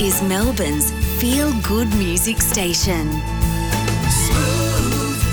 is Melbourne's feel-good music station. Smooth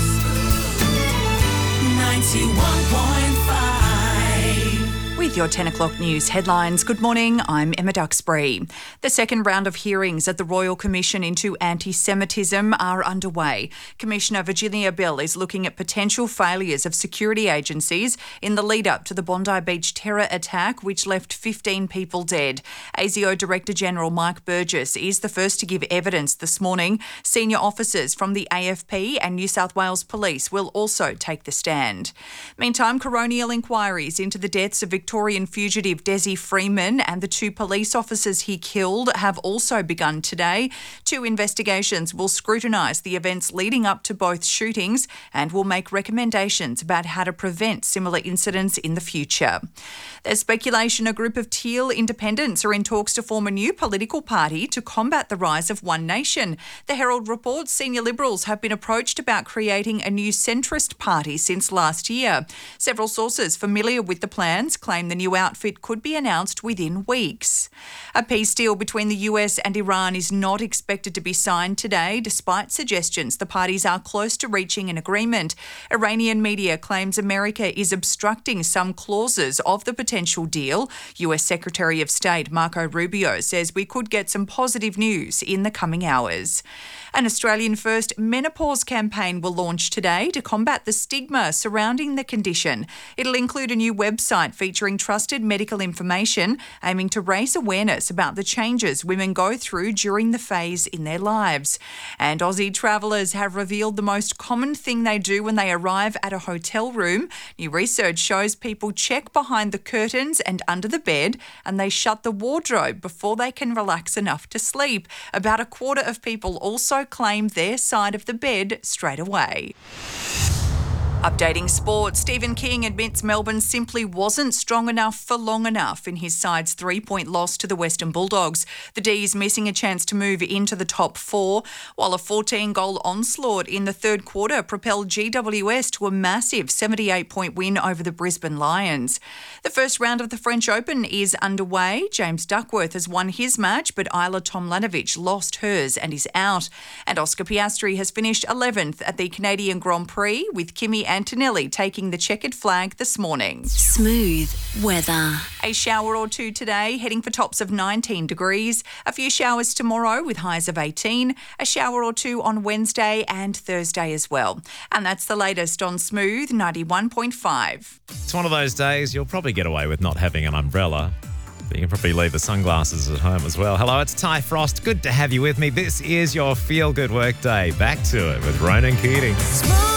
91.5. With your 10 o'clock news headlines, good morning, I'm Emma Duxbury. The second round of hearings at the Royal Commission into Anti-Semitism are underway. Commissioner Virginia Bell is looking at potential failures of security agencies in the lead-up to the Bondi Beach terror attack, which left 15 people dead. ASIO Director General Mike Burgess is the first to give evidence this morning. Senior officers from the AFP and New South Wales Police will also take the stand. Meantime, coronial inquiries into the deaths of Victorian fugitive Desi Freeman and the two police officers he killed have also begun today. Two investigations will scrutinise the events leading up to both shootings and will make recommendations about how to prevent similar incidents in the future. There's speculation a group of Teal independents are in talks to form a new political party to combat the rise of One Nation. The Herald reports senior Liberals have been approached about creating a new centrist party since last year. Several sources familiar with the plans claim the new outfit could be announced within weeks. A peace deal between the US and Iran is not expected to be signed today, despite suggestions the parties are close to reaching an agreement. Iranian media claims America is obstructing some clauses of the potential deal. US Secretary of State Marco Rubio says we could get some positive news in the coming hours. An Australian first menopause campaign will launch today to combat the stigma surrounding the condition. It'll include a new website featuring trusted medical information, aiming to raise awareness about the changes women go through during the phase in their lives. And Aussie travellers have revealed the most common thing they do when they arrive at a hotel room. New research shows people check behind the curtains and under the bed, and they shut the wardrobe before they can relax enough to sleep. About a quarter of people also claim their side of the bed straight away. Updating sport, Stephen King admits Melbourne simply wasn't strong enough for long enough in his side's 3-point loss to the Western Bulldogs. The D's missing a chance to move into the top four, while a 14-goal onslaught in the third quarter propelled GWS to a massive 78-point win over the Brisbane Lions. The first round of the French Open is underway. James Duckworth has won his match, but Isla Tomljanovic lost hers and is out. And Oscar Piastri has finished 11th at the Canadian Grand Prix, with Kimi Antonelli taking the checkered flag this morning. Smooth weather. A shower or two today, heading for tops of 19 degrees. A few showers tomorrow with highs of 18. A shower or two on Wednesday and Thursday as well. And that's the latest on Smooth 91.5. It's one of those days you'll probably get away with not having an umbrella. But you can probably leave the sunglasses at home as well. Hello, it's Ty Frost. Good to have you with me. This is your Feel Good Work Day. Back to it with Ronan Keating. Smooth